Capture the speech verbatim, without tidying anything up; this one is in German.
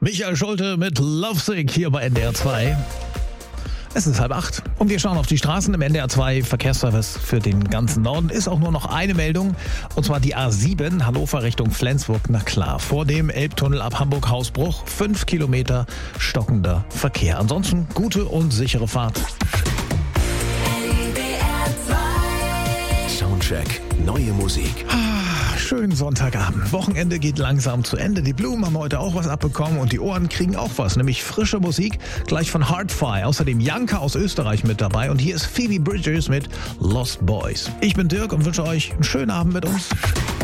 Michael Schulte mit Lovesick hier bei N D R zwei. Es ist halb acht und wir schauen auf die Straßen. Im N D R zwei Verkehrsservice für den ganzen Norden ist auch nur noch eine Meldung, und zwar die A sieben Hannover Richtung Flensburg. Na klar, vor dem Elbtunnel ab Hamburg-Hausbruch fünf Kilometer stockender Verkehr. Ansonsten gute und sichere Fahrt. N D R zwei Soundcheck, neue Musik. Schönen Sonntagabend. Wochenende geht langsam zu Ende. Die Blumen haben heute auch was abbekommen und die Ohren kriegen auch was, nämlich frische Musik, gleich von Hardfire. Außerdem Janka aus Österreich mit dabei und hier ist Phoebe Bridgers mit Lost Boys. Ich bin Dirk und wünsche euch einen schönen Abend mit uns.